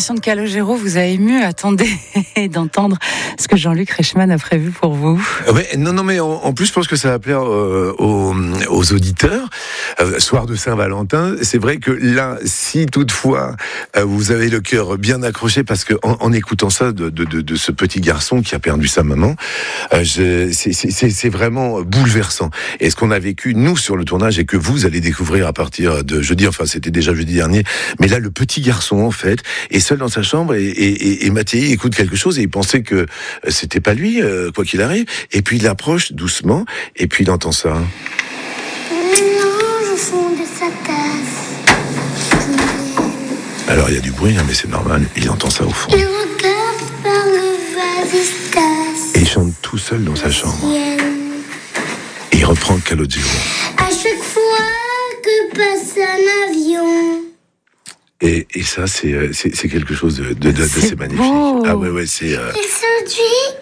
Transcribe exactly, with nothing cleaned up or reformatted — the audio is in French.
disparition de Calogero vous a ému. Attendez d'entendre ce que Jean-Luc Reichmann a prévu pour vous. Ouais, non, non, mais en, en plus, je pense que ça va plaire euh, aux, aux auditeurs. Euh, soir de Saint-Valentin, c'est vrai que là, si toutefois euh, vous avez le cœur bien accroché, parce que en, en écoutant ça de, de, de, de ce petit garçon qui a perdu sa maman, euh, je, c'est, c'est, c'est vraiment bouleversant. Et ce qu'on a vécu nous sur le tournage et que vous allez découvrir à partir de jeudi, enfin c'était déjà jeudi dernier, mais là le petit garçon en fait est seul dans sa chambre et, et, et, et Mathieu écoute quelque chose et il pensait que c'était pas lui, euh, quoi qu'il arrive, et puis il approche doucement et puis il entend ça. Mélange au fond de sa tasse. Alors il y a du bruit, hein, mais c'est normal, il entend ça au fond. Il regarde par le vasistas. Et il chante tout seul dans sa chambre. Ciel. Et il reprend Calogero. À chaque fois que passe un avion. Et, et ça, c'est, c'est, c'est quelque chose de, de, de, de C'est c'est magnifique. beau. Ah ouais, ouais, c'est... Euh... Il se dit